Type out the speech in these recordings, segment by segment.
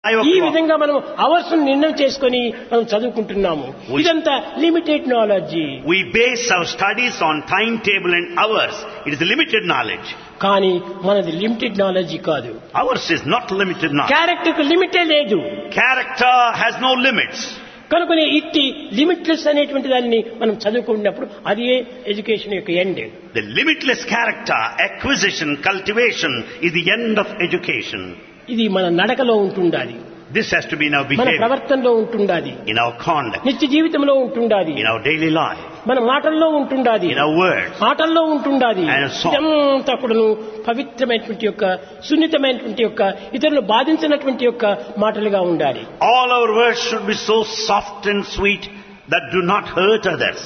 ఈ విధంగా మనం అవర్స్ నిర్ణయం చేసుకొని మనం చదువుకుంటున్నాము. ఇదంతా limited knowledge. We base our studies on timetable and hours. It is limited knowledge. కానీ మనది లిమిటెడ్ నాలెడ్జ్ కాదు. Ours is not limited knowledge. Character కు లిమిటే లేదు. Character has no limits. కనుకనే ఇట్టి లిమిట్లెస్ అనేటువంటి దాన్ని మనం చదువుకున్నప్పుడు అది ఎడ్యుకేషన్ యొక్క end. The limitless character, acquisition, cultivation is the end of education. ఇది మన నడకలో ఉంటుండాలి. This has to be in our మన behavior, ప్రవర్తనలో ఉంటుండాలి, in our conduct, నిత్య జీవితంలో ఉంటుండాలి, in our daily life, మన మాటల్లో ఉంటుండాలి, in our words. ఆటల్లో ఉంటుండాలి. And so- ఇదంతా కూడాను పవిత్రమైనటువంటి యొక్క సున్నితమైనటువంటి యొక్క ఇతరులు బాధించినటువంటి యొక్క మాటలుగా ఉండాలి. All our words should be so soft and sweet that do not hurt others.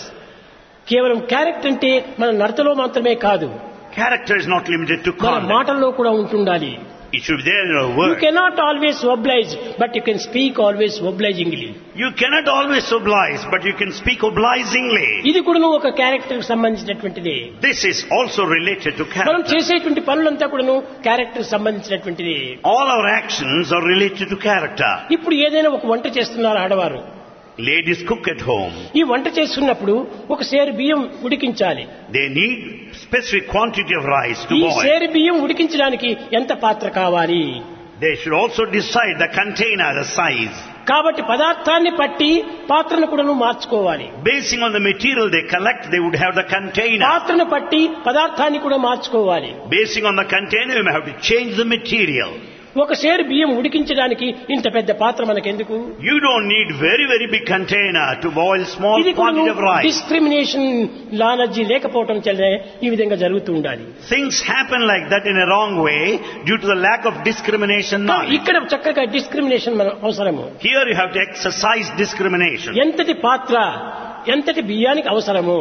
కేవలం క్యారెక్టర్ అంటే మన నడతలో మాత్రమే కాదు, Character is not limited to మన conduct. మాటల్లో కూడా ఉంటుండాలి. It should be there in our You words. cannot always oblige, but you can speak always obligingly. You cannot always oblige, but you can speak obligingly. ఇది కూడా ఒక character కు సంబంధించినటువంటిది. This is also related to మనం character. చేసేటువంటి పనులంతా కూడాను character సంబంధించినటువంటిది. All our actions are related to character. ఇప్పుడు ఏదైనా ఒక వంట చేస్తున్నారు ఆడవారు. Ladies cook at home. ఈ వంట చేస్తున్నప్పుడు ఒక సేరు బియ్యం ఉడికించాలి. They need specific quantity of rice to ఈ boil. సేరు బియ్యం ఉడికించడానికి ఎంత పాత్ర కావాలి? They should also decide the container, the size. కాబట్టి పదార్థాన్ని పట్టి పాత్రను కూడాను మార్చుకోవాలి. Basing on the material they collect, they would have the container. పాత్రను పట్టి పదార్థాన్ని కూడా మార్చుకోవాలి. Basing on the container, you may have to change the material. ఒక సేరు బియ్యం ఉడికించడానికి ఇంత పెద్ద పాత్ర మనకెందుకు? You don't need very, very big container to boil small ఇది quantity of rice. Discrimination knowledge లేకపోవడం వల్ల ఈ విధంగా జరుగుతూ ఉండాలి. Things happen like that in a wrong way due to the lack of discrimination knowledge. ఇక్కడ చక్కగా డిస్క్రిమినేషన్ మన అవసరము. Here you have to exercise discrimination. ఎంతటి పాత్ర, ఎంతటి బియ్యానికి అవసరము,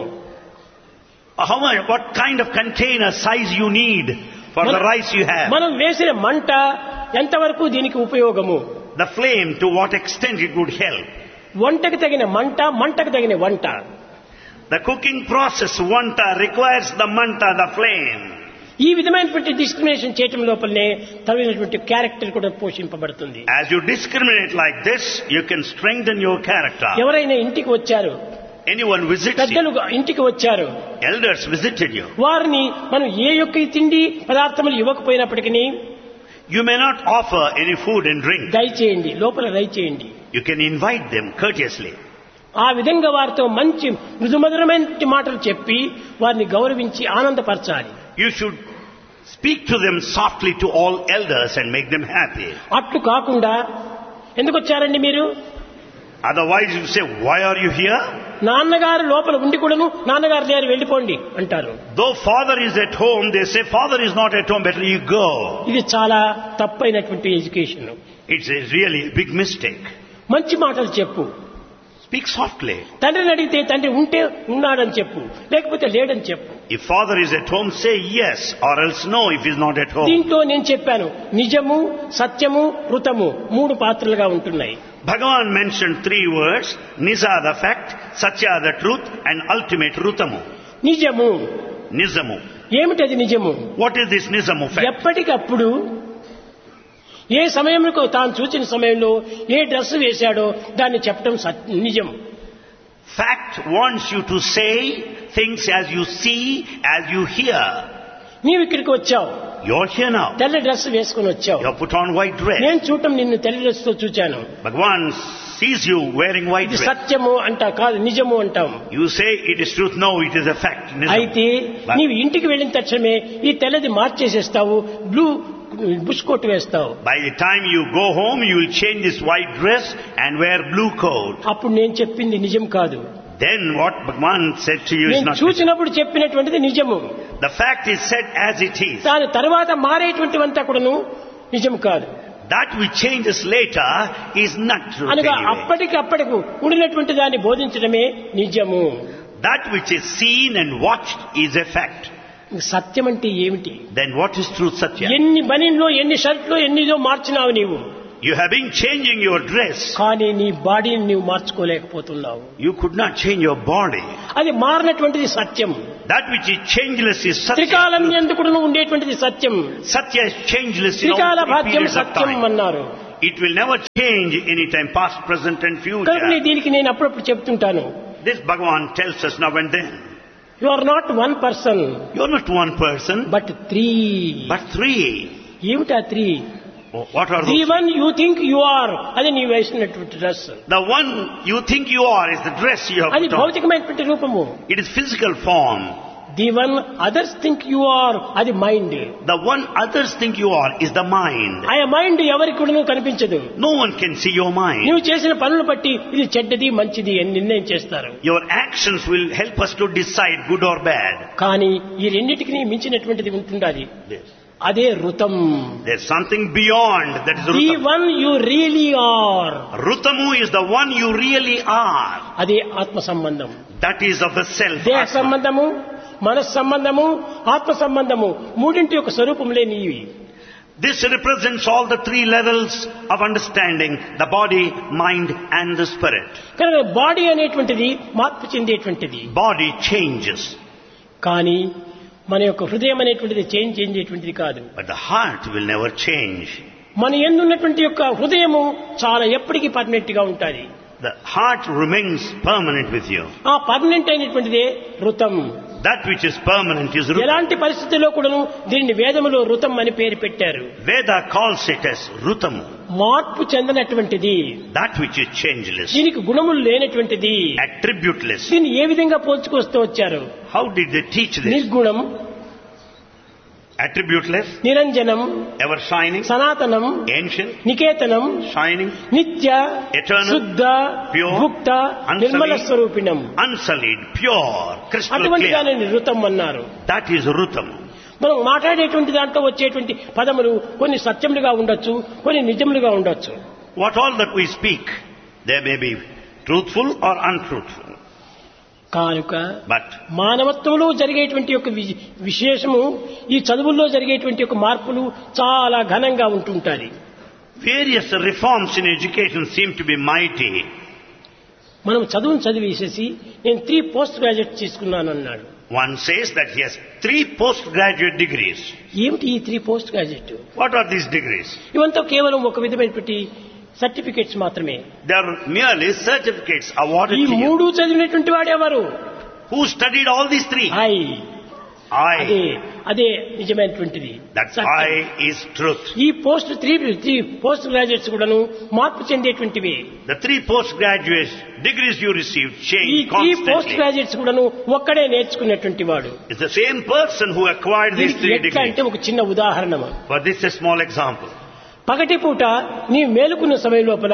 How much, what kind of container size you need for the rice you have. మనం వేసిన మంట ఎంతవరకు దీనికి ఉపయోగము, The flame, to what extent it would help. వంటకు తగిన మంట, మంటకు తగిన వంట. The cooking process, vanta, requires the manta, the flame. ఈ విధమైనటువంటి డిస్క్రిమినేషన్ చేయటం లోపలనే తగినటువంటి క్యారెక్టర్ కూడా పోషింపబడుతుంది. As you discriminate like this, you can strengthen your character. ఎవరైనా ఇంటికి వచ్చారు, Anyone visits you, పెద్దలు ఇంటికి వచ్చారు, elders visited you. వారిని మనం ఏ యొక్క తిండి పదార్థములు ఇవ్వకపోయినప్పటికీ You may not offer any food and drink. దయచేయండి, లోపల దయచేయండి. You can invite them courteously. ఆ విధంగా వారితో మంచి మృదుమధురమైన మాటలు చెప్పి వారిని గౌరవించి ఆనందపరచాలి. You should speak to them softly, to all elders, and make them happy. అట్లు కాకుండా ఎందుకు వచ్చారండి మీరు, Otherwise you say, why are you here? నాన్నగారు లోపల ఉండి కూడాను నాన్నగారు లేరు వెళ్ళిపోండి అంటారు. Though father is at home, they say father is not at home, better you go. ఇది చాలా తప్పైనటువంటి education. It's a really big mistake. మంచి మాటలు చెప్పు. Speak softly. తండ్రిని అడిగితే తండ్రి ఉంటే ఉన్నాడని చెప్పు, లేకపోతే లేడని చెప్పు. If father is at home, say yes, or else no if he's not at home. దీంట్లో నేను చెప్పాను నిజము, సత్యము, ఋతము మూడు పాత్రలుగా ఉంటున్నాయి. Bhagavan mentioned 3 words: Nisa the fact, Satya the truth, and ultimate Rutamu. నిజము Nizamu. ఏమిటది? నిజము What is this Nizamu fact? ఎప్పటికప్పుడు ఏ సమయంలో తాను చూచిన సమయంలో ఏ డ్రెస్ వేశాడో దాన్ని చెప్పడం నిజం. Fact wants you to say things as you see, as you hear. నీవు ఇక్కడికి వచ్చావు, You're here now. తెల్ల డ్రెస్ వేసుకుని వచ్చావు. You have put on white dress. నేను చూడటం నిన్ను తెల్ల డ్రెస్ తో చూచాను. Bhagavan sees you wearing white ఇది dress. సత్యము అంటా కాదు, నిజము అంటాం. You say it is truth. No, it is a fact. Nizamu. అయితే నీవు ఇంటికి వెళ్ళిన తక్షణమే ఈ తెల్లది మార్చేసేస్తావు, బ్లూ బుష్ కోట్ వేస్తావు. By the time you go home, you will change this white dress and wear blue coat. అప్పుడు నేను చెప్పింది నిజం కాదు. Then what Bhagavan said to you is నేను not. చూసినప్పుడు చెప్పినటువంటిది నిజము. The fact is said as it is. దాని తర్వాత మారేటువంటివంతా కూడాను నిజం కాదు. That which changes later is not truth అనగా anyway. అప్పటికప్పటికు ఉండినటువంటి దాన్ని బోధించడమే నిజము. That which is seen and watched is a fact. సత్యం అంటే ఏమిటి? Then what is truth, Satya? ఎన్ని బనీన్లో, ఎన్ని షర్ట్లో, ఎన్నిదో మార్చినావు నీవు, You have been changing your dress. కానీ నీ బాడీని నీవు మార్చుకోలేకపోతున్నావు. You could not change your body. అది మారినటువంటిది సత్యం. That which is changeless is Satya. త్రికాలం ఎందుకు ఉండేటువంటిది సత్యం. Satya is changeless in త్రికాల all 3 భాగ్యం periods of సత్యం time. అన్నారు. It will never change anytime, past, present and కనుక future. దీనికి నేను అప్పుడప్పుడు చెప్తుంటాను, This Bhagavan tells us now and then. You are not one person You're not one person, but three. but three. ఏమిటా three? What are the those? One you think you are, అది నీవు వేసినటువంటి dress, The one you think you are is the dress you have అది put on. భౌతికమైనటువంటి రూపము. It is physical form. The one others think you are, అది mind. The one others think you are is the mind. ఆ mind ఎవరికి కూడా కనిపించదు. No one can see your mind. నువ్వు చేసిన పనులు బట్టి ఇది చెడ్డది మంచిది అని నిర్ణయం చేస్తారు. Your actions will help us to decide good or bad. కానీ ఈ రెండింటికి మించినటువంటిది ఉంటుండాలి, అదే ఋతం. There's something beyond, that is the Rutamu. One you really are, Rutamu is the one you really are. అదే ఆత్మ సంబంధం. That is of the self. దేహ Atma. సంబంధము, మనస్ సంబంధము, ఆత్మ సంబంధము, మూడింటి యొక్క స్వరూపంలే నీవి. This represents all the three levels of understanding, the body, mind and the spirit. కనుక బాడీ అనేటువంటిది మార్పు చెందేటువంటిది, Body changes, కానీ మన యొక్క హృదయం అనేటువంటిది చేంజ్ చెందేటువంటిది కాదు. but the heart will never change. మన యందు ఉన్నటువంటి యొక్క హృదయము చాలా ఎప్పటికీ పర్మనెంట్ గా ఉంటుంది. The heart remains permanent with you. ఆ permanent అయినటువంటిదే ఋతం. That which is permanent is Rutam. ఎలాంటి పరిస్థితుల్లో కూడాను దీన్ని వేదములో ఋతం అని పేరు పెట్టారు. Veda calls it as Rutamu. మార్పు చెందనటువంటిది, That which is changeless, దీనికి గుణములు లేనటువంటిది. attributeless. దీన్ని ఏ విధంగా పోల్చుకొస్తూ వచ్చారు? How did they teach this? నిర్గుణం, Attributeless, నిరంజనం, ever shining, సనాతనం, ancient, నికేతనం, shining, నిత్య, Eternal, శుద్ధ, pure, భుక్త, unsullied, Nirmala స్వరూపిణం. unsullied, pure, crystal అటువంటి clear. దానిని ఋతం అన్నారు. That is Rutamu. మనం మాట్లాడేటువంటి దాంట్లో వచ్చేటువంటి పదములు కొన్ని సత్యములుగా ఉండొచ్చు, కొన్ని నిజములుగా ఉండొచ్చు. What all that we speak, they may be truthful or untruthful. కానుక But మానవత్వంలో జరిగేటువంటి యొక్క విశేషము ఈ చదువుల్లో జరిగేటువంటి యొక్క మార్పులు చాలా ఘనంగా ఉంటుంటాయి. various reforms in education seem to be mighty. మనం చదువును చదివేసేసి నేను 3 పోస్ట్ గ్రాడ్యుయేట్ తీసుకున్నాను అన్నాడు. One says that he has 3 postgraduate degrees. ఏమిటి ఈ 3 post graduate? What are these degrees? ఇవంతా కేవలం ఒక విధమైనటువంటి సర్టిఫికెట్స్ మాత్రమే. They are merely certificates awarded ఈ to you. 3 చదివినటువంటి వాడెవరు? Who studied all these 3? అదే I. అదే నిజమైనటువంటిది. That Satyam. I is truth. ఈ పోస్ట్ 3 పోస్ట్ గ్రాడ్యుయేట్స్ కూడాను మార్పు చెందేటువంటివి. The 3 postgraduate degrees you received ఈ change 3 పోస్ట్ constantly. గ్రాడ్యుయేట్స్ కూడాను ఒక్కడే నేర్చుకున్నటువంటి వాడు. It's the same person who acquired these దీనికి 3 ఎట్లా అంటే degrees. ఒక చిన్న ఉదాహరణ. For this a small example. పగటి పూట నీ మేలుకున్న సమయం లోపల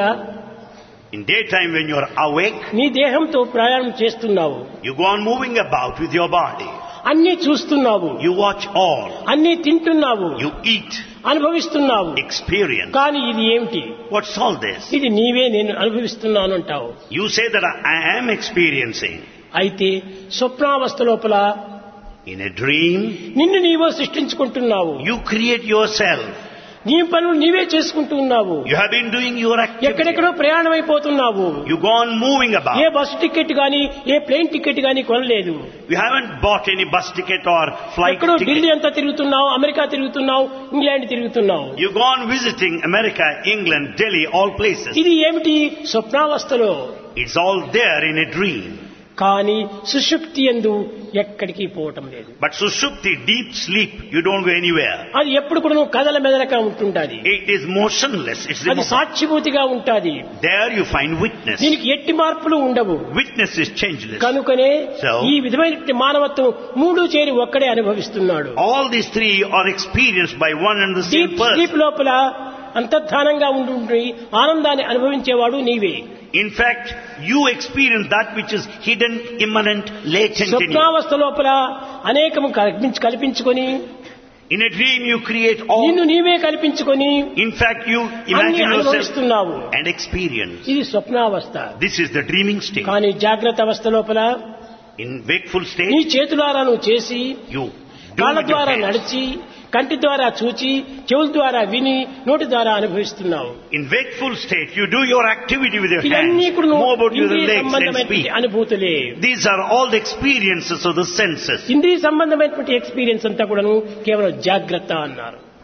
In daytime when you are awake, నీ దేహంతో ప్రయాణం చేస్తున్నావు, you go on moving about with your body. అన్నీ చూస్తున్నావు, You watch all. అన్నీ తింటున్నావు, You eat, అనుభవిస్తున్నావు. experience. కానీ ఇది ఏమిటి? What's all this? ఇది నీవే నేను అనుభవిస్తున్నాను అంటావు. You say that I am experiencing. అయితే స్వప్నావస్థ లోపల In a dream, నిన్ను నీవో సృష్టించుకుంటున్నావు. you create yourself. నీ పనులు నీవే చేసుకుంటూ ఉన్నావు. You have been doing your activity. ఎక్కడెక్కడో ప్రయాణం అయిపోతున్నావు. You go on moving A about. Bus ticket గాని ఏ ప్లేన్ టికెట్ గాని కొనలేదు. You haven't bought any bus ticket or flight ఎక్కడో ఢిల్లీ ticket. అంతా తిరుగుతున్నావు, అమెరికా తిరుగుతున్నావు, ఇంగ్లాండ్ తిరుగుతున్నావు. You go on visiting America, England, Delhi, all places. ఇది ఏమిటి? స్వప్నావస్థలో. It's all there in a dream. కానీ సుషుప్తి యందు ఎక్కడికి పోవటం లేదు. But Sushupti, deep sleep, you don't go anywhere. అది ఎప్పుడు కూడా నువ్వు కదల మెదలక ఉంటుంటాది. It is motionless. It's అది remote. సాక్షిభూతిగా ఉంటాది. There you find witness. దీనికి ఎట్టి మార్పులు ఉండవు. Witness is changeless. కనుకనే So, ఈ విధమైన మానవత్వం 3 చేరి ఒక్కడే అనుభవిస్తున్నాడు. all these 3 are experienced by one and the same deep person. Sleep లోపల అంతర్ధానంగా ఉండి ఆనందాన్ని అనుభవించేవాడు నీవే. In fact, you experience that which is hidden, immanent, latent in you. స్వప్నావస్థ లోపల అనేకము కల్పించుకొని In a dream you create all. నిన్ను నీవే కల్పించుకొని In fact, you అన్ని imagine yourself అనుభవిస్తున్నావు. and experience. ఇది స్వప్నావస్థ. This is the dreaming state. కానీ జాగ్రత్త అవస్థ లోపల In wakeful నీ state, చేతులారా నువ్వు చేసి, you do కాళ్ళ with your ద్వారా hands. నడిచి, కంటి ద్వారా చూచి, చెవుల ద్వారా విని, నోటి ద్వారా అనుభవిస్తున్నావు. In wakeful state, you do your activity with your ఇవన్నీ hands, కూడా move about with your ఇంద్రియ legs and సంబంధమైన speak. అనుభూతులే. These are all the experiences of the senses. ఇంద్రియ సంబంధమైనటువంటి ఎక్స్పీరియన్స్ అంతా కూడాను కేవలం జాగ్రత్త అన్నారు.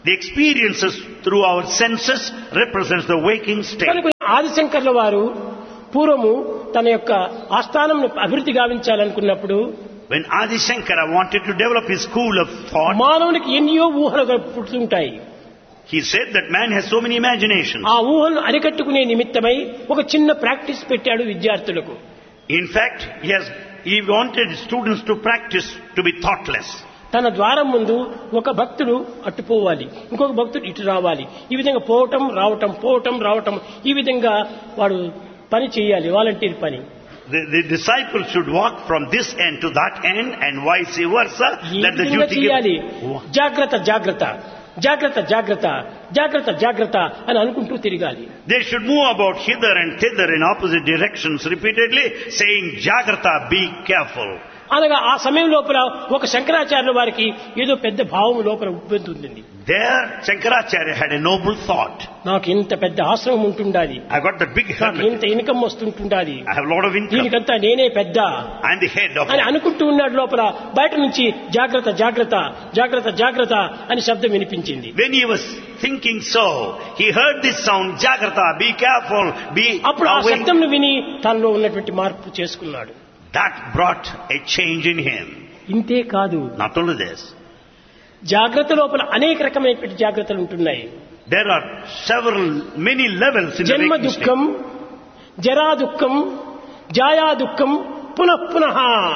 The experiences through our senses represents the waking state. కనుక ఆదిశంకర్ల వారు పూర్వము తన యొక్క ఆస్థానం అభివృద్ధి గావించాలనుకున్నప్పుడు, When Adi Shankara wanted to develop his school of thought, మానవునికి ఎన్నో ఊహలు పుట్టుతుంటాయి. he said that man has so many imaginations. ఆ ఊహలను అరికట్టుకునే నిమిత్తమై ఒక చిన్న ప్రాక్టీస్ పెట్టాడు విద్యార్థులకు. In fact, he wanted students to practice to be thoughtless. తన ద్వారం ముందు ఒక భక్తుడు అటు పోవాలి, ఇంకొక భక్తుడు ఇటు రావాలి. ఈ విధంగా పోవటం రావటం ఈ విధంగా వాడు పని చేయాలి, వాలంటీర్ పని. The disciples should walk from this end to that end and vice versa. That the duty చేయాలి. జాగ్రత్త జాగ్రత్త జాగ్రత్త జాగ్రత్త జాగ్రత్త జాగ్రత్త అని అనుకుంటూ తిరగాలి. They should move about hither and thither in opposite directions repeatedly, saying Jagrata, be careful. అనగా ఆ సమయం లోపల ఒక శంకరాచార్యుల వారికి ఏదో పెద్ద భావం లోపల ఉబ్బెంతుంది. There Shankaracharya had a noble thought. నాకు ఇంత పెద్ద ఆశ్రమం ఉంటుండాలి, I got that big నాకు hermit. ఇంత income వస్తుంటుండాలి, I have a lot of income. దీనికంతా నేనే పెద్ద I am the head of అని it. అనుకుంటూ ఉన్నాడు. లోపల బయట నుంచి జాగ్రత్త జాగ్రత్త జాగ్రత్త జాగ్రత్త అని శబ్దం వినిపించింది. When he was thinking so, he heard this sound, Jagrata, be careful, be అప్పుడు ఆ awake. శబ్దంను విని తనలో ఉన్నటువంటి మార్పు చేసుకున్నాడు. That brought a change in him. ఇంతే కాదు, Not only this, జాగ్రత్త లోపల అనేక రకమైనటువంటి జాగ్రత్తలు ఉంటున్నాయి. there are many levels in the జన్మ waking దుఃఖం, state. జరా దుఃఖం, జాయా దుఃఖం, పునః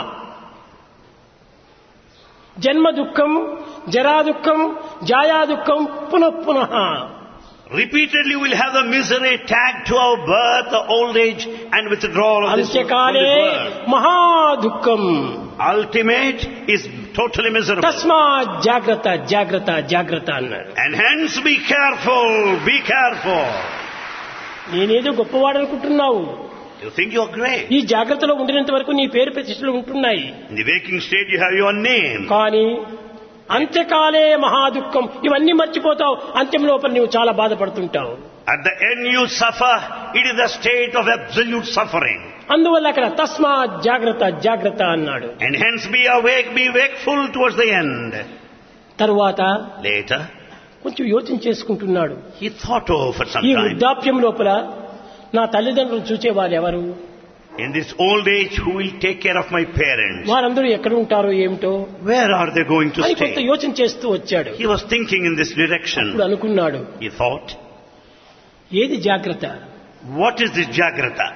జన్మ దుఃఖం, జరా దుఃఖం, జాయా దుఃఖం, పునః. Repeatedly we'll have the misery tagged to our birth, the old age and withdrawal of this అంత్యకాలే world. మహా దుఃఖం. Ultimate is totally miserable. తస్మాత్ జాగ్రత్త జాగ్రత్త జాగ్రత్త అన్నారు. And hence be careful, be careful. నేనేదో గొప్పవాడు అనుకుంటున్నావు. You think you're great. ఈ జాగ్రత్తలో ఉండినంత వరకు నీ పేరు ప్రతిష్టలు ఉంటున్నాయి. In the waking state you have your name. కానీ అంత్యకాలే మహాదుఃఖం, ఇవన్నీ మర్చిపోతావు. అంత్యం లోపల నువ్వు చాలా బాధపడుతుంటావు. At the end you suffer. It is a state of absolute suffering. అందువల్ల అక్కడ తస్మాత్ జాగ్రత్త జాగ్రత్త అన్నాడు. And hence be awake, be wakeful towards the end. తరువాత Later, కొంచెం యోచన చేసుకుంటున్నాడు. he thought over for some ఈ time. వృద్ధాప్యం లోపల నా తల్లిదండ్రులు చూచేవారు ఎవరు? In this old age, who will take care of my parents? వారందరూ ఎక్కడ ఉంటారో ఏమిటో Where are they going to అని కొంత stay? యోచన చేస్తూ వచ్చాడు. He was thinking in this direction. ఇప్పుడు అనుకున్నాడు, He thought, ఏది జాగ్రత్త? what is this Jagrata?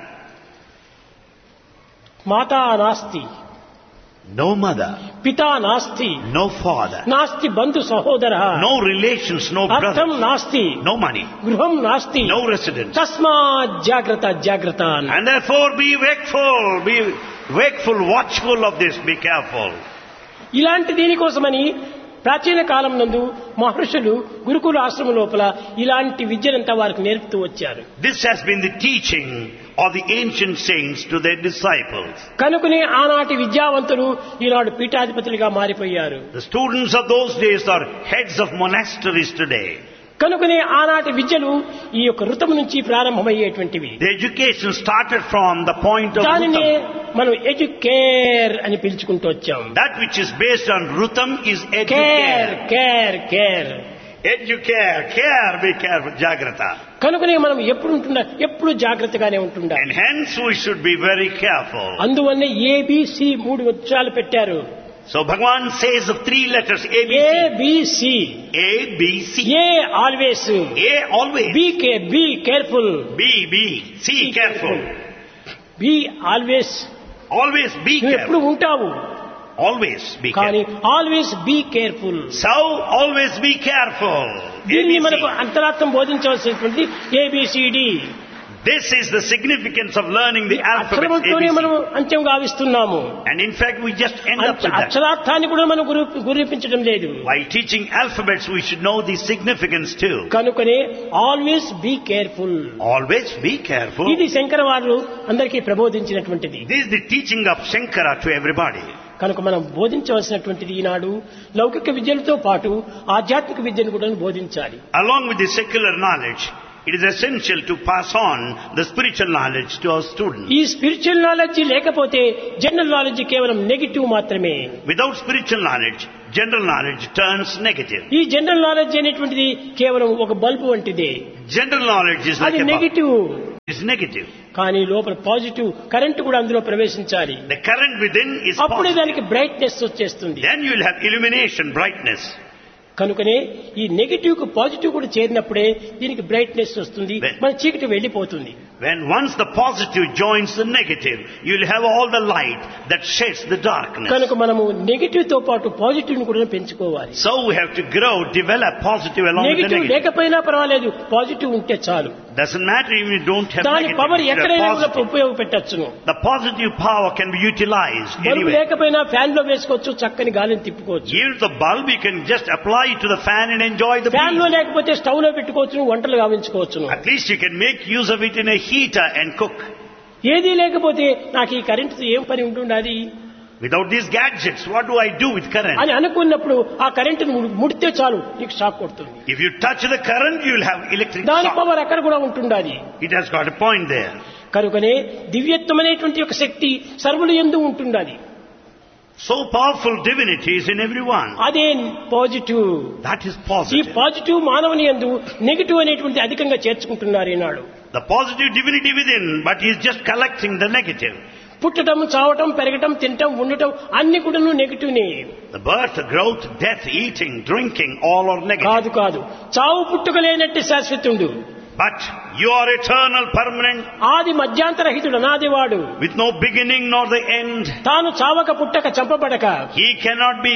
మాతా నాస్తి, No mother, పితా నాస్తి, no father, నాస్తి బంధు సహోదర, no relations, no అర్థం brothers, నాస్తి, no money, గృహం నాస్తి, no residence. తస్మాత్ జాగ్రత్త జాగ్రత్త అన్నాడు. And therefore be wakeful, watchful of this, be careful. ఇలాంటి దీనికోసమని ప్రాచీన కాలం నందు మహర్షులు గురుకుల ఆశ్రమం లోపల ఇలాంటి విద్యనంతా వారికి నేర్పుతూ వచ్చారు. This has been the teaching of the ancient saints to their disciples. కనుకనే ఆనాటి విద్యావంతులు ఈనాడు పీఠాధిపతులుగా మారిపోయారు. The students of those days are heads of monasteries today. కనుకనే ఆనాటి విద్యలు ఈ యొక్క ఋతము నుంచి ప్రారంభమయ్యేటువంటివి. The education started from the point of దానినే Rutam. మనం ఎడ్యుకేర్ అని పిలుచుకుంటూ వచ్చాం. That which is based on Rutam is care educare. Care care. Educare, care, be careful, Jagrata. కనుకనే మనం ఎప్పుడు జాగ్రత్తగానే ఉంటుండాలి. And hence we should be very careful. అందువల్లే ఏబిసి 3 అక్షరాలు పెట్టారు. So Bhagavan says of 3 letters, A, B, C. ABC. A, B, C. A always, A, always. Be careful, B, C, careful. Be always. Always be నువ్వు ఎప్పుడు careful. ఉంటావు, Always be కానీ careful. Always be careful. So, always be careful. దీన్ని ABC. మనకు అంతరార్థం బోధించవలసినటువంటి A B C D. This is the significance of learning the alphabet అక్షరముతోనే మనం ABC. అంత్యం గావిస్తున్నాము. And in fact, we just end up with that. అక్షరార్థాన్ని కూడా మనం గురిపించడం లేదు. While teaching alphabets, we should know the significance too. కనుకనే always be careful. Always be careful. ఇది శంకర వారు అందరికీ ప్రబోధించినటువంటిది. This is the teaching of Shankara to everybody. కనుక మనం బోధించవలసినటువంటిది ఈనాడు లౌకిక విద్యలతో పాటు ఆధ్యాత్మిక విద్యను కూడా బోధించాలి. Along with the secular knowledge, It is essential to pass on the spiritual knowledge to our students. ఈ స్పిరిచువల్ నాలెడ్జ్ లేకపోతే జనరల్ నాలెడ్జ్ కేవలం నెగటివ్ మాత్రమే. Without spiritual knowledge, general knowledge turns negative. ఈ జనరల్ నాలెడ్జ్ అనేటువంటిది కేవలం ఒక bulb వంటిదే. General knowledge is like అది a bulb. Negative. It's negative. కానీ లోపల పాజిటివ్ కరెంట్ కూడా అందులో ప్రవేశించాలి. The current within is అప్పుడే positive. దానికి బ్రైట్నెస్ వచ్చేస్తుంది. Then you will have illumination, brightness. కనుకనే ఈ నెగటివ్ కు పాజిటివ్ కూడా చేరినప్పుడే దీనికి బ్రైట్నెస్ వస్తుంది, మన చీకటి వెళ్ళిపోతుంది. When once the positive joins the negative, you will have all the light that sheds the darkness. కనుక మనము నెగటివ్ తో పాటు పాజిటివ్ ని కూడా పెంచుకోవాలి. So we have to grow, develop positive along with the negative negative. లేకపోయినా పర్వాలేదు, positive ఉంటే చాలు. Doesn't matter even if you don't have దాని negative. పవర్ You have ఎక్కడైనా కూడా positive. ఉపయోగపెట్టచ్చును. The positive power can be utilized bulb anywhere. లేకపోయినా fan లో వేసుకోవచ్చు, చక్కని గాలిని తిప్పుకోవచ్చు. Even the bulb, you can just apply it to the fan and enjoy the fan లో breeze. లేకపోతే స్టవ్ లో పెట్టుకోవచ్చు, వంటలు గావించుకోవచ్చు. At least you can make use of it in a heater and cook. ఏదీ లేకపోతే నాకు ఈ కరెంటు ఏం పని ఉంటుండాలి Without these gadgets, what do I do with current? అని అనుకున్నప్పుడు ఆ కరెంటును ముడితే చాలు, నీకు షాక్ కొడుతుంది. If you touch the current, you will have electric దాని shock. పవర్ అక్కడ కూడా ఉంటుండాలి. It has got a point there. కనుకనే దివ్యత్వమైనటువంటి ఒక శక్తి సర్వులు యందు ఉంటుండాలి. So powerful divinity is in everyone. అదే పాజిటివ్. That is ఈ positive. పాజిటివ్ మానవుని యందు నెగటివ్ అనేటువంటి అధికంగా చేర్చుకుంటున్నారు ఈనాడు. The positive divinity within, but he is just collecting the negative. పుట్టడం, చావటం, పెరగటం, తినటం, ఉండటం అన్ని కూడా నెగటివ్నే. The birth, growth, death, eating, drinking, all are negative. కాదు కాదు, చావు పుట్టుక లేనట్టు శాశ్వతుండు. But you are eternal, permanent, ఆది మధ్యాంతరహితుడు, అనాదివాడు. with no beginning nor the end. తాను చావక పుట్టక చంపబడక He cannot be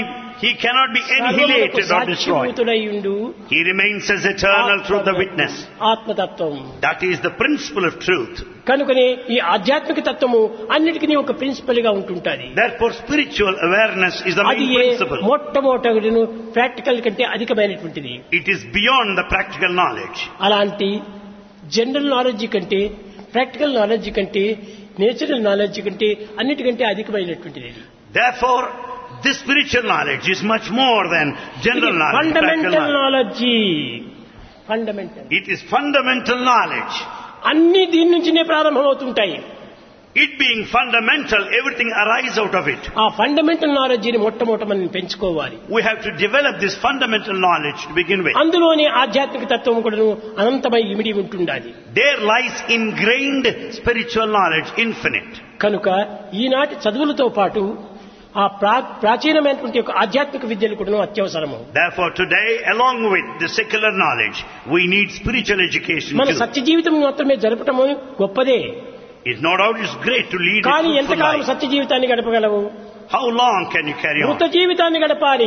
annihilated or destroyed. సాక్షిభూతుడైయుండు. He remains as eternal through the witness. ఆత్మతత్వం. That is the principle of truth. కనుకనే ఈ ఆధ్యాత్మిక తత్వము అన్నిటికీ ఒక ప్రిన్సిపల్ గా ఉంటుంటది. Therefore spiritual awareness is the అది main principle. మొట్టమొదటిను ప్రాక్టికల్ కంటే అధికమైనటువంటిది. It is beyond the practical knowledge. అలాంటి జనరల్ నాలెడ్జ్ కంటే, ప్రాక్టికల్ నాలెడ్జ్ కంటే, నేచురల్ నాలెడ్జ్ కంటే అన్నిటికంటే అధికమైనటువంటిది. Therefore this spiritual knowledge is much more than general knowledge. Fundamental practical knowledge. Knowledge. Fundamental. It is fundamental knowledge. అన్ని దీని నుంచినే ప్రారంభమవుతుంటాయి. It being fundamental, everything arises out of it. ఆ fundamental knowledge ని మొట్టమొదట మనం పెంచుకోవాలి. We have to develop this fundamental knowledge to begin with. అందులోనే ఆధ్యాత్మిక తత్వం కూడా అనంతమై ఇమిడి ఉంటుండాలి. There lies ingrained spiritual knowledge, infinite. కనుక ఈనాటి చదువులతో పాటు ఆ ప్రాచీనమైనటువంటి ఒక ఆధ్యాత్మిక విద్యలు కూడా అత్యవసరము. Therefore today, along with the secular knowledge, we need spiritual education మన too. సత్య జీవితం మాత్రమే జరపటము గొప్పదే. It's no doubt it's great to lead a కానీ fruitful ఎంతకాలం life. సత్య జీవితాన్ని గడపగలవు? How long can you carry మృత on? జీవితాన్ని గడపాలి.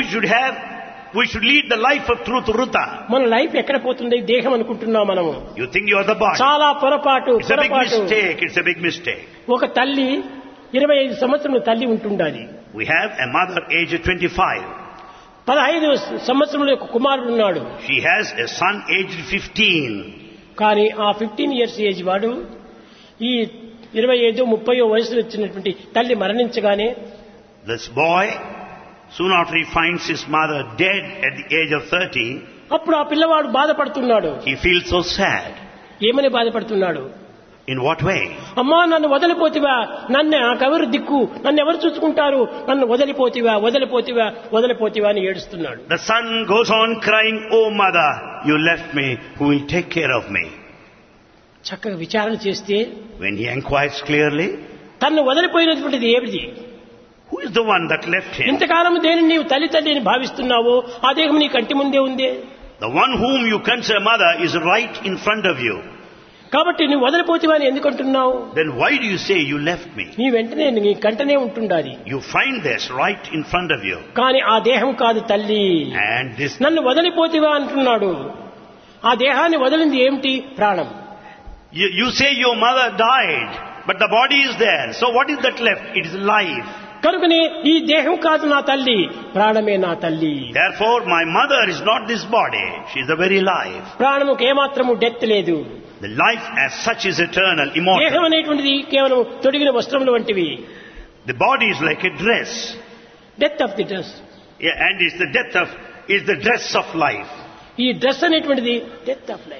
We should lead the life of truth, Ruta. మన లైఫ్ ఎక్కడ పోతుంది? దేహం అనుకుంటున్నాం మనము. You think you are the body. చాలా పొరపాటు. It's a big mistake. It's a big mistake. ఒక తల్లి 25 సంవత్సరముల తల్లి ఉంటుండాలి. We have a mother aged 25. 15 సంవత్సరముల యొక్క కుమారుడు ఉన్నాడు. She has a son aged 15. కానీ ఆ 15 ఇయర్స్ ఏజ్ వాడు ఈ 25, 30 వయసులో వచ్చినటువంటి తల్లి మరణించగానే This boy, soon after he finds his mother dead at the age of 30, అప్పుడు ఆ పిల్లవాడు బాధపడుతున్నాడు. he feels so sad. ఏమని బాధపడుతున్నాడు? In what way? అమ్మా, నన్ను వదిలిపోతివా, నన్ను నాకెవరు దిక్కు, నన్ను ఎవరు చూసుకుంటారు, నన్ను వదిలిపోతివా వదిలిపోతివా వదిలిపోతివా అని ఏడుస్తున్నాడు. The son goes on crying, "Oh mother, you left me, who will take care of me?" చక్కగా విచారణ చేస్తే When he inquires clearly, తన్ను వదిలిపోయినటువంటిది ఏమిటి? who is the one that left him? ఇంతకాలం దేనిని నీవు తల్లి అని భావిస్తున్నావో ఆ దేహం నీ కంటి ముందే ఉందే. The one whom you consider mother is right in front of you. కాబట్టి నువ్వు వదిలిపోతివా అని ఎందుకు అంటున్నావు? Then why do you say you left me? నీ వెంటనే నీ కంటనే ఉంటుండాలి. You find this right in front of you. కానీ ఆ దేహం కాదు తల్లి. And this, నన్ను వదిలిపోతివా అంటున్నాడు. ఆ దేహాన్ని వదిలింది ఏమిటి? ప్రాణం. you say your mother died, but the body is there. So what is that left? It is life. కనుకనే ఈ దేహం కాదు నా తల్లి, ప్రాణమే నా తల్లి. Therefore my mother is not this body. She is the very life. ప్రాణముకు ఏమాత్రము డెత్ లేదు. The life as such is eternal, immortal. దేహం అనేటువంటిది కేవలం తొడిగిన వస్త్రములు వంటివి. The body is like a dress. Death of the dress. Yeah, and is the dress of life. ఈ dress అనేటువంటిది death of life.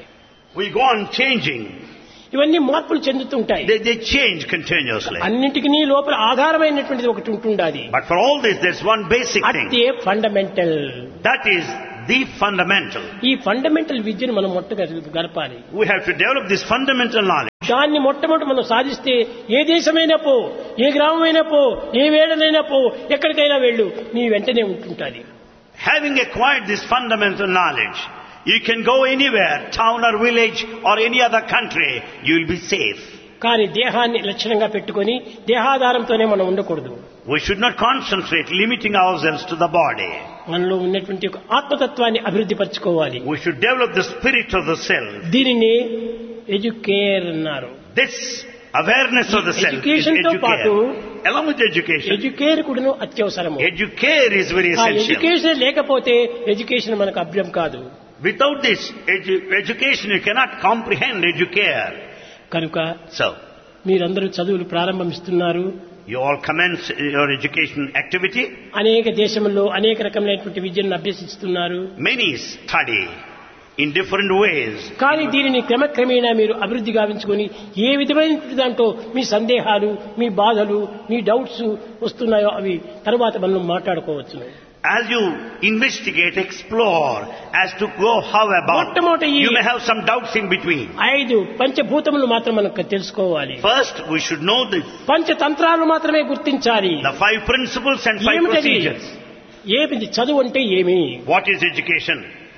We go on changing. ఇవన్నీ మార్పులు చెందుతుంటాయి. They change continuously. అన్నింటికి లోపల ఆధారమైనటువంటిది ఒకటి ఉంటుండాలి. But for all this, there's one basic thing. అదే fundamental. That is the fundamental. ఈ ఫండమెంటల్ విద్యను మనం గడపాలి. We have to develop this fundamental knowledge. దాన్ని మొట్టమొదటి మనం సాధిస్తే ఏ దేశమైనా పో, ఏ గ్రామమైనా పో, ఏ వేడనైనా పో, ఎక్కడికైనా వెళ్ళు, నీ వెంటనే ఉంటుంటాది. Having acquired this fundamental knowledge, you can go anywhere, town or village or any other country, you will be safe. కానీ దేహాన్ని లక్షణంగా పెట్టుకొని దేహాధారంతోనే మనం ఉండకూడదు. We should not concentrate limiting ourselves to the body. మనలో ఉన్నటువంటి ఒక ఆత్మతత్వాన్ని అభివృద్ధి పరచుకోవాలి. We should develop the spirit of the self. దీనిని ఎడ్యుకేర్ అన్నారు. This awareness of the self is Education తో పాటు educare. Along with education, educare కూడాను అత్యవసరము. educare is very ఆ essential. ఎడ్యుకేషన్ లేకపోతే ఎడ్యుకేషన్ మనకు అభ్యం కాదు. Without this education, you cannot comprehend educare. కనుక So, మీరందరూ చదువులు ప్రారంభిస్తున్నారు. you all commence your education activity. అనేక దేశంలో అనేక రకమైనటువంటి విద్యను అభ్యసిస్తున్నారు. Many study in different ways. కానీ దీనిని క్రమక్రమేణా మీరు అభివృద్ధి గావించుకొని ఏ విధమైనటువంటి దాంట్లో మీ సందేహాలు, మీ బాధలు, మీ డౌట్స్ వస్తున్నాయో అవి తర్వాత మనం మాట్లాడుకోవచ్చు. As you investigate, explore, as to go how about, you may have some doubts in between. 5 పంచభూతములు మాత్రం మనం తెలుసుకోవాలి. First, we should know the పంచతంత్రాలు మాత్రమే గుర్తించాలి. 5 principles and 5 ఏమిటది? procedures. ఏమిటి చదువు అంటే ఏమి? What is education?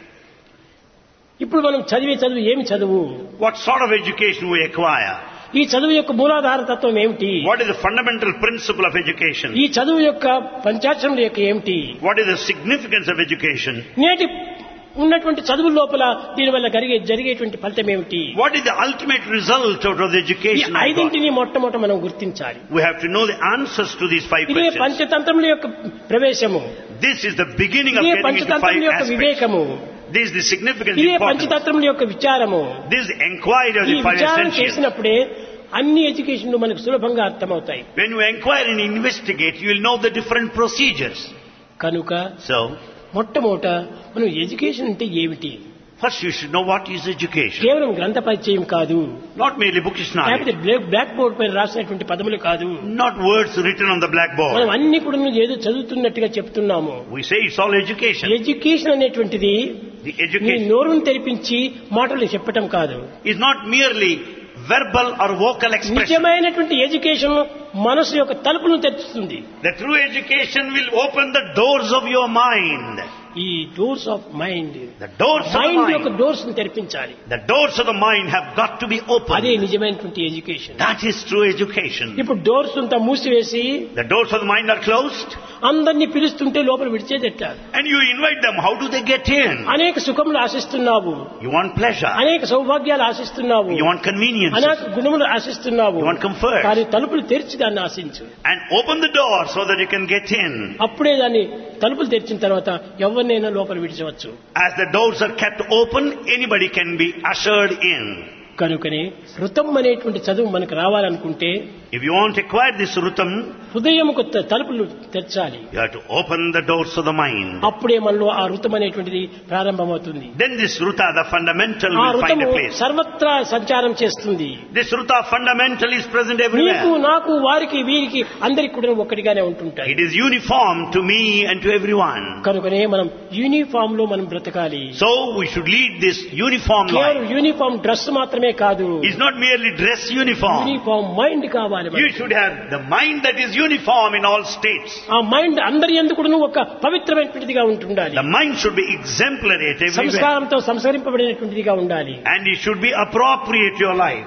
ఇప్పుడు మనం చదివే చదువు ఏమి చదువు? What sort of education we acquire? ఈ చదువు యొక్క మూలాధార తత్వం ఏమిటి? What is the fundamental principle of education? ఈ చదువు యొక్క పంచాక్షరముల యొక్క ఏమిటి? What is the significance of education? నేటి ఉన్నటువంటి చదువు లోపల దీనివల్ల జరిగేటువంటి ఫలితం ఏమిటి? What is the ultimate result out of the ఈ education? of God? ఐదింటిని మొట్టమొదట మనం గుర్తించాలి. We have to know the answers to these 5 ఇదే questions. పంచతంత్రముల యొక్క ప్రవేశము. This is the beginning of ఇదే getting into 5 పంచతంత్రముల యొక్క aspects. వివేకము. This is the significance, ఇదే importance. పంచతంత్రముల యొక్క విచారము. This is the inquiry of ఈ the 5 విచారం essentials. చేసినప్పుడే అన్ని ఎడ్యుకేషన్లు మనకు సులభంగా అర్థమవుతాయి. When you inquire and investigate, you will know the different procedures. కనుక So, మొట్టమొదట మనం ఎడ్యుకేషన్ అంటే ఏమిటి? first you should know what is education. కేవలం గ్రంథ పరిచయం కాదు, Not merely bookish knowledge. లేకపోతే బ్లాక్ బోర్డ్ పైన రాసినటువంటి పదములు కాదు. Not words written on the మనం blackboard. అన్ని కూడా ఏదో చదువుతున్నట్టుగా చెప్తున్నాము. We say it's all education. Education అనేటువంటిది The నీ education నోరును తెరిపించి మాటలు చెప్పటం కాదు. is not merely verbal or vocal expression. నిజమైనటువంటి ఎడ్యుకేషన్ మనసు యొక్క తలుపులను తెరుస్తుంది. The true education will open the doors of your mind. ఈ doors of mind, The doors of the mind యొక్క mind. డోర్స్ ని తెరిపించాలి. The doors of the mind have got to be అదే opened. నిజమైనటువంటి education. That is true education. ఇప్పుడు doors అంతా మూసివేసి The doors of the mind are closed అందరినీ పిలుస్తుంటే లోపల విడిచేదెట్లా? and you invite them. How do they get in? అనేక సుఖములు ఆశిస్తున్నావు, You want pleasure. అనేక సౌభాగ్యాలు ఆశిస్తున్నావు, You want convenience. అనేక గుణములు ఆశిస్తున్నావు. You want comfort. కానీ తలుపులు తెరిచి దాన్ని ఆశించు. And open the door so that you can get in. అప్పుడే దాన్ని తలుపులు తెరిచిన తర్వాత ఎవరినైనా లోపల విడిచవచ్చు. As the doors are kept open, anybody can be ushered in. కనుకనే ఋతం అనేటువంటి చదువు మనకు రావాలనుకుంటే If you want to acquire this rutam, హృదయముకు తలుపులు తెరచాలి. you have to open the doors of the mind. అప్పుడే మనలో ఆ ఋతం అనేటువంటిది ప్రారంభమవుతుంది. Then this ruta, the fundamental, ఆ will find ఋతము a place. సర్వత్రా సంచారం చేస్తుంది. This ruta fundamental is present నీకు, everywhere. నాకు, వారికి, వీరికి అందరికి కూడా ఒక్కటిగానే ఉంటుంటాయి. It is uniform to me and to everyone. కనుకనే మనం యూనిఫామ్ లో మనం బ్రతకాలి. So we should lead this uniform కేవలం life. యూనిఫామ్ డ్రెస్ మాత్రమే కాదు, It's not merely dress uniform. Uniform mind కావాలి. You should have the mind that is uniform in all states. ఆ మైండ్ అందరి యందు కూడా ఒక పవిత్రమైనటువంటిదిగా ఉంటుండాలి. The mind should be exemplary at everywhere. సంస్కారంతో సంస్కరింపబడినటువంటిదిగా ఉండాలి. And it should be appropriate to your life.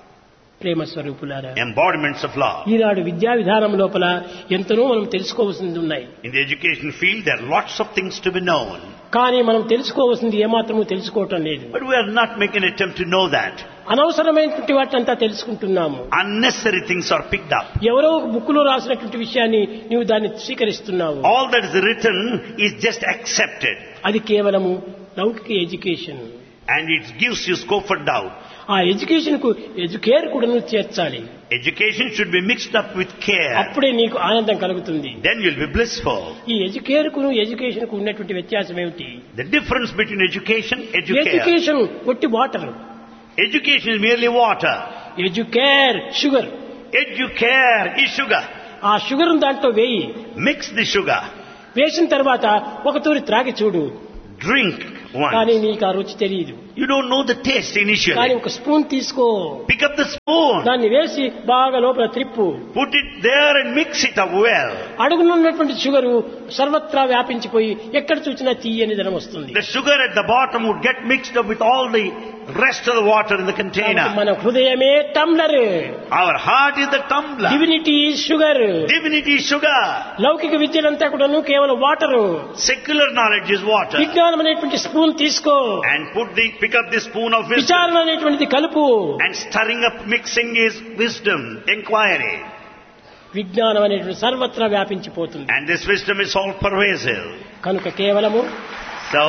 ప్రేమ స్వరూపులారా, Embodiments of love. ఈనాడు విద్యా విధానం లోపల ఎంతనో మనం తెలుసుకోవాల్సింది ఉన్నాయి. In the education field, there are lots of things to be known. కానీ మనం తెలుసుకోవాల్సింది ఏమాత్రమూ తెలుసుకోవటం లేదు. But we are not making an attempt to know that. అనవసరమైనటువంటి వాటినంతా తెలుసుకుంటున్నాము. Unnecessary things are picked up. ఎవరో ఒక బుక్ లో రాసినటువంటి విషయాన్ని నీవు దాన్ని స్వీకరిస్తున్నావు. All that is written is just accepted. అది కేవలము లౌకిక education. And it gives you scope for doubt. ఆ ఎడ్యుకేషన్ కు ఎడ్యుకేర్ కూడా నువ్వు చేర్చాలి. Education should be mixed up with care. అప్పుడే నీకు ఆనందం కలుగుతుంది. Then you'll be blissful. ఈ ఎడ్యుకేర్ కును ఎడ్యుకేషన్ కు ఉన్నటువంటి వ్యత్యాసం ఏమిటి? The difference between education, educare. Education ఒట్టి water, Education is merely water. Educare sugar. Educare is sugar. ఆ షుగర్ దాంట్లో వేయి. Mix the sugar. వేసిన తర్వాత ఒక తూరి త్రాగి చూడు. Drink కానీ once. నీకు ఆ రుచి తెలియదు. You don't know the taste కానీ initially. ఒక స్పూన్ తీసుకో, Pick up the spoon. దాన్ని వేసి బాగా లోపల త్రిప్పు. Put it there and mix it up well. అడుగునున్నటువంటి sugar సర్వత్రా వ్యాపించిపోయి ఎక్కడ చూసినా తీయని ధనం వస్తుంది. The sugar at the bottom would get mixed up with all the rest of the water in the container. మన హృదయమే tumbler. Our heart is the tumbler. Divinity sugar. Divinity is sugar. లౌకిక విద్యలంతా కూడాను కేవలం water. Secular knowledge is water. విజ్ఞానం అనేటువంటి spoon తీసుకో, And pick up the spoon of wisdom. విచారణ అనేటువంటిది కలుపు. And stirring up, mixing is wisdom, inquiry. విజ్ఞానం అనేటువంటి సర్వత్రా వ్యాపించిపోతుంది. And this wisdom is all pervasive. కనుక కేవలము So,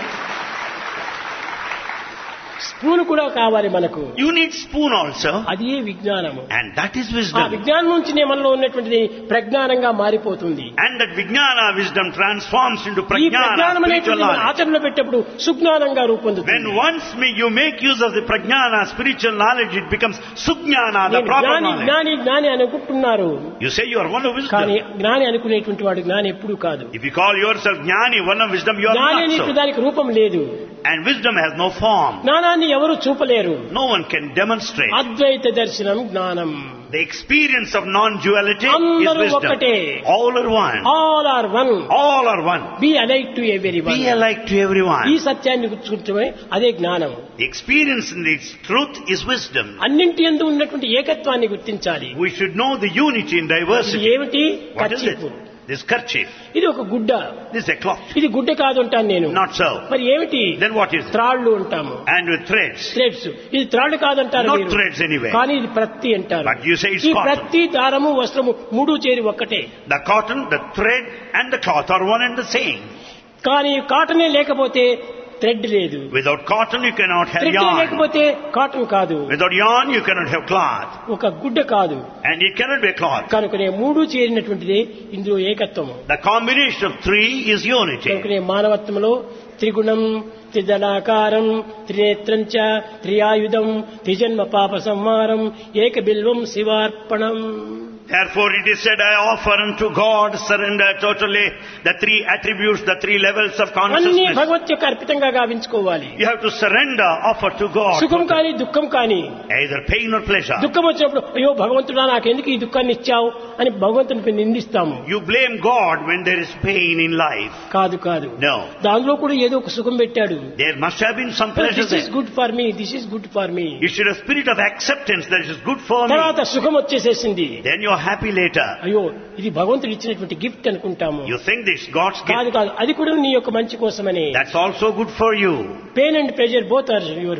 స్పూన్ కూడా కావాలి మనకు. you need spoon also. అది విజ్ఞానము. And that is ఆ wisdom. విజ్ఞానం నుంచినే మనలో ఉన్నటువంటిది ప్రజ్ఞానంగా మారిపోతుంది. And that vijnana wisdom transforms into ఈ prajnana, ప్రజ్ఞానం spiritual అనేటువంటిది knowledge. ఆచరణలో పెట్టేప్పుడు సుజ్ఞానంగా రూపొందుతుంది. When once you make use of the prajnana, spiritual knowledge, it becomes sujnana, the నేను proper జ్ఞాని knowledge. జ్ఞాని జ్ఞాని అనుకుంటున్నారు. You say you are one of కానీ wisdom. జ్ఞాని అనుకునేటువంటి వాడు జ్ఞాని ఎప్పుడు కాదు. If you call yourself jnani, one of wisdom, you are జ్ఞాని not అనేటువంటి so. దానికి రూపం లేదు. And wisdom has no form. జ్ఞానాన్ని ఎవరు చూపలేరు. No one can demonstrate. అద్వైత దర్శనం జ్ఞానం. The experience of non-duality is అందరూ wisdom. ఒక్కటే. All are one. All are one. All are one. B alike to everyone. Be alike to ఈ everyone. సత్యాన్ని గుర్తుంచడమే అదే జ్ఞానం. The experience in its truth is wisdom. అన్నింటి యందు ఉన్నటువంటి ఏకత్వాన్ని గుర్తించాలి. We should know the unity in ఇది diversity. ఏమిటి? What is it? Kerchief. This kerchief. ఇది ఒక గుడ్డ. This is a cloth. ఇది గుడ్డ కాదు అంటాను నేను. Not so. మరి ఏమిటి? Then what is it? త్రాళ్ళు అంటాము. And with threads. థ్రెడ్స్. ఇది త్రాళ్ళు కాదంటారు Not మీరు. threads anyway. కానీ ఇది ప్రత్తి అంటారు. But you say it's ఈ cotton. ప్రత్తి, దారము, వస్త్రము మూడు చేరి ఒక్కటే. The cotton, the thread and the cloth are one and the same. కానీ కాటనే లేకపోతే థ్రెడ్ లేదు. Without cotton you cannot have thread yarn. లేకపోతే కాటన్ కాదు. Without yarn you cannot have cloth. ఒక గుడ్డ కాదు. And it cannot be a cloth. కనుకనే మూడు చేరినటువంటిది ఇందులో ఏకత్వము. The combination of three is unity. కనుకనే మానవత్వంలో త్రిగుణం, త్రిదళాకారం, త్రినేత్రం చ, త్రియాయుధం, త్రిజన్మ పాప సంహారం, ఏక Bilvam శివార్పణం. Therefore it is said, I offer unto God, surrender totally the three attributes, the three levels of అన్ని consciousness. భగవత్ యొక్క అర్పితంగా గావించుకోవాలి. You have to surrender, offer to God. సుఖం కానీ దుఃఖం కానీ. Either pain or pleasure. దుఃఖం వచ్చినప్పుడు అయ్యో భగవంతుడా నాకెందుకు ఈ దుఃఖాన్ని ఇచ్చావు అని భగవంతునికి నిందిస్తాము. You blame God when there is pain in life. కాదు కాదు. No. దానిలో కూడా ఏదో ఒక సుఖం పెట్టాడు. There must have been some pleasure this is there. Good for me, this is good for me. You should have spirit of acceptance that is good for me. తర్వాత సుఖం వచ్చేసేసింది. Then you are happy later. అయ్యో ఇది భగవంతుడు ఇచ్చినటువంటి gift అనుకుంటాము. You think this is God's కాదు gift. కాదు, అది కూడా నీ యొక్క మంచి కోసమని. That's also good for you. Pain and pressure both are your.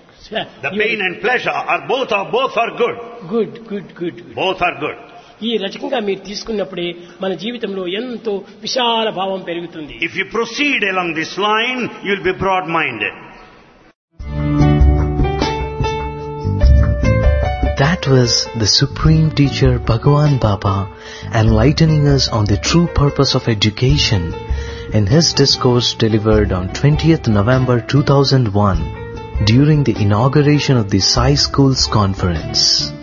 The pain and pleasure are both good. Good good good. Both are good. ఈ రకంగా మీరు తీసుకున్నప్పుడే మన జీవితంలో ఎంతో విశాల భావం పెరుగుతుంది. If you proceed along this line, you'll be broad-minded. That was the Supreme Teacher Bhagavan Baba enlightening us on the true purpose of education in his discourse delivered on 20th November 2001 during the inauguration of the Sai Schools Conference.